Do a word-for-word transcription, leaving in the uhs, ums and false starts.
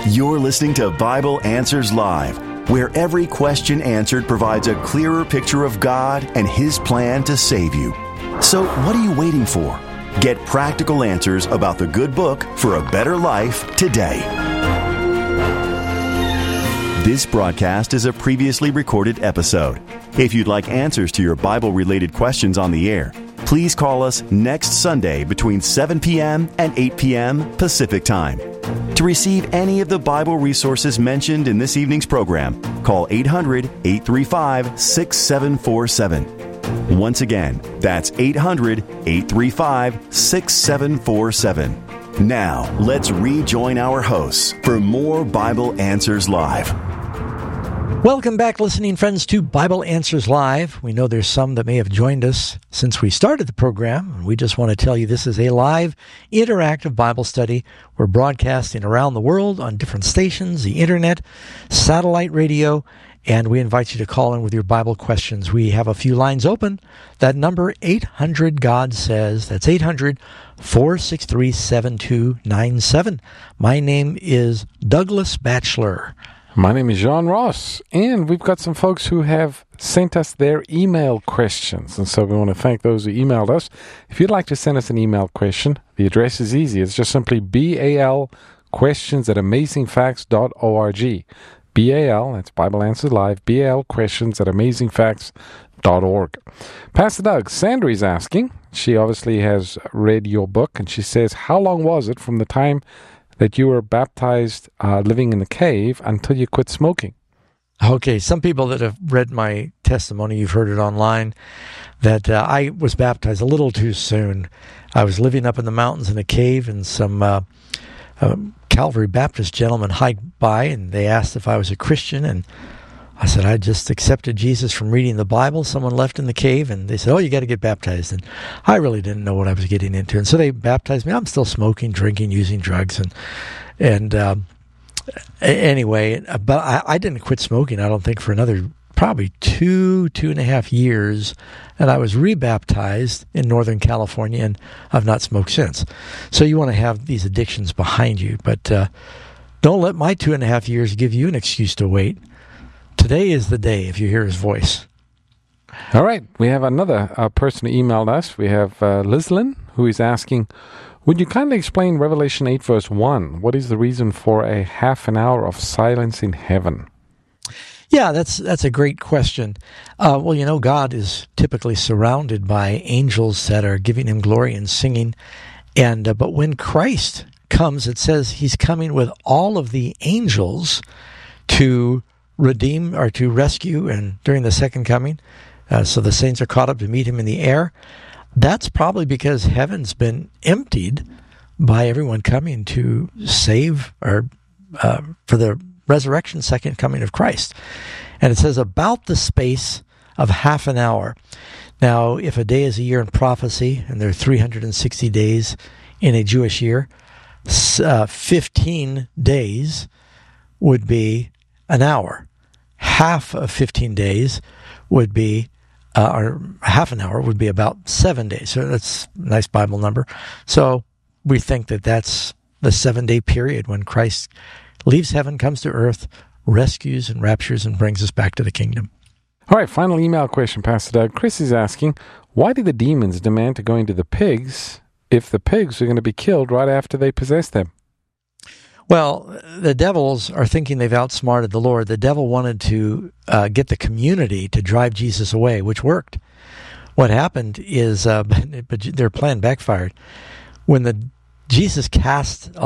You're listening to Bible Answers Live, where every question answered provides a clearer picture of God and His plan to save you. So what are you waiting for? Get practical answers about the good book for a better life today. This broadcast is a previously recorded episode. If you'd like answers to your Bible-related questions on the air, please call us next Sunday between seven p.m. and eight p.m. Pacific Time. To receive any of the Bible resources mentioned in this evening's program, call eight hundred, eight three five, six seven four seven. Once again, that's eight hundred, eight three five, six seven four seven. Now, let's rejoin our hosts for more Bible Answers Live. Welcome back, listening friends, to Bible Answers Live. We know there's some that may have joined us since we started the program, and we just want to tell you this is a live, interactive Bible study. We're broadcasting around the world on different stations, the internet, satellite radio, and we invite you to call in with your Bible questions. We have a few lines open. That number, eight hundred God Says. That's eight hundred, four six three, seven two nine seven. My name is Douglas Batchelor. My name is John Ross, and we've got some folks who have sent us their email questions, and so we want to thank those who emailed us. If you'd like to send us an email question, the address is easy. It's just simply B A L questions at amazing facts dot org. B A L, that's Bible Answers Live, B A L questions at amazing facts dot org. Pastor Doug, Sandry's asking, she obviously has read your book, and she says, how long was it from the time that you were baptized uh, living in the cave until you quit smoking? Okay, some people that have read my testimony, you've heard it online, that uh, I was baptized a little too soon. I was living up in the mountains in a cave, and some uh, uh, Calvary Baptist gentlemen hiked by, and they asked if I was a Christian, and I said, I just accepted Jesus from reading the Bible. Someone left in the cave, and they said, oh, you got to get baptized. And I really didn't know what I was getting into. And so they baptized me. I'm still smoking, drinking, using drugs. And and um, anyway, but I, I didn't quit smoking, I don't think, for another probably two, two and a half years. And I was rebaptized in Northern California, and I've not smoked since. So you want to have these addictions behind you. But uh, don't let my two and a half years give you an excuse to wait. Today is the day if you hear his voice. All right. We have another uh, person who emailed us. We have uh, Lizlyn, who is asking, would you kindly explain Revelation eight, verse one? What is the reason for a half an hour of silence in heaven? Yeah, that's that's a great question. Uh, well, you know, God is typically surrounded by angels that are giving him glory and singing. And uh, but when Christ comes, it says he's coming with all of the angels to redeem or to rescue, and during the second coming, uh, so the saints are caught up to meet him in the air. That's probably because heaven's been emptied by everyone coming to save or uh, for the resurrection, second coming of Christ. And it says about the space of half an hour. Now, if a day is a year in prophecy, and there are three hundred sixty days in a Jewish year, uh, fifteen days would be an hour. Half of fifteen days would be, uh, or half an hour would be about seven days. So that's a nice Bible number. So we think that that's the seven-day period when Christ leaves heaven, comes to earth, rescues and raptures and brings us back to the kingdom. All right, final email question, Pastor Doug. Chris is asking, why did the demons demand to go into the pigs if the pigs are going to be killed right after they possess them? Well, the devils are thinking they've outsmarted the Lord. The devil wanted to uh, get the community to drive Jesus away, which worked. What happened is, uh, but their plan backfired. When the Jesus cast